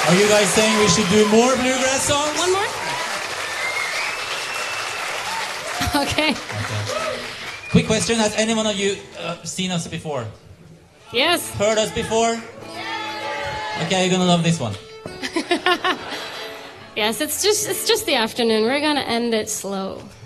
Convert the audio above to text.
Are you guys saying we should do more bluegrass songs? One more? Okay. Quick question, has any one of you seen us before? Yes. Heard us before? Okay, you're gonna love this one. Yes, it's just the afternoon. We're gonna end it slow.